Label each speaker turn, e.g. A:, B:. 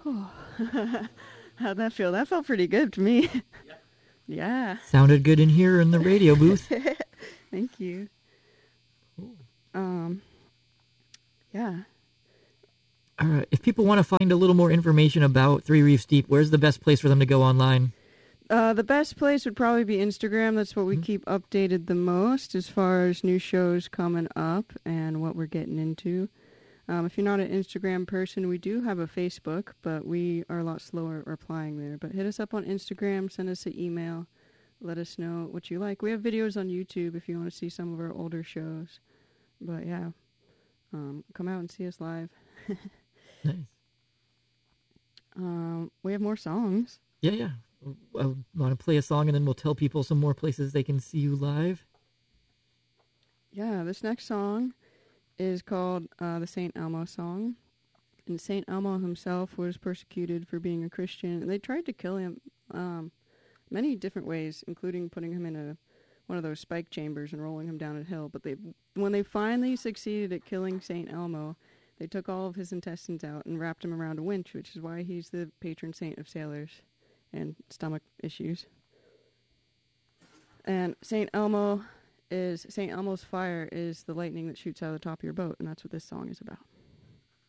A: Oh. How'd that feel? That felt pretty good to me. Yeah.
B: Sounded good in here in the radio booth.
A: Thank you. Yeah.
B: All right. If people want to find a little more information about Three Reefs Deep, where's the best place for them to go online?
A: The best place would probably be Instagram. That's what we keep updated the most as far as new shows coming up and what we're getting into. If you're not an Instagram person, we do have a Facebook, but we are a lot slower at replying there. But hit us up on Instagram, send us an email, let us know what you like. We have videos on YouTube if you want to see some of our older shows. But yeah, come out and see us live.
B: Nice.
A: We have more songs.
B: Yeah. I want to play a song, and then we'll tell people some more places they can see you live.
A: Yeah, this next song is called the St. Elmo song. And St. Elmo himself was persecuted for being a Christian. And they tried to kill him many different ways, including putting him in one of those spike chambers and rolling him down a hill. But when they finally succeeded at killing St. Elmo, they took all of his intestines out and wrapped him around a winch, which is why he's the patron saint of sailors and stomach issues. And St. Elmo's fire is the lightning that shoots out of the top of your boat, and that's what this song is about.